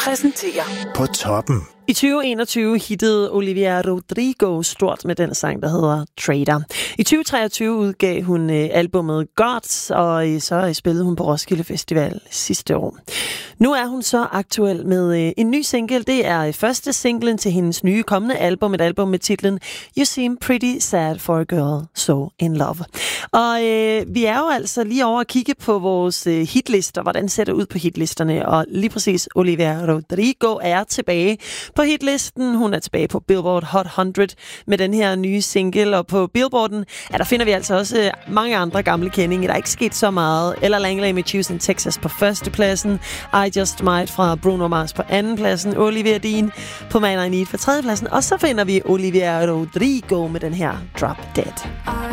præsenterer På toppen. I 2021 hittede Olivia Rodrigo stort med den sang, der hedder Trader. I 2023 udgav hun albumet Gods, og så spillede hun på Roskilde Festival sidste år. Nu er hun så aktuel med en ny single. Det er første singlen til hendes nye kommende album, et album med titlen You Seem Pretty Sad for a Girl So in Love. Og vi er jo altså lige over at kigge på vores hitlister, hvordan ser det ud på hitlisterne, og lige præcis Olivia Rodrigo er tilbage på hitlisten. Hun er tilbage på Billboard Hot 100 med den her nye single, og på Billboarden, der finder vi altså også mange andre gamle kendinge. Der er ikke sket så meget. Ella Langley med Choose in Texas på førstepladsen, I Just Might fra Bruno Mars på andenpladsen, Olivia Dean på Man I Need på tredjepladsen, og så finder vi Olivia Rodrigo med den her Drop Dead.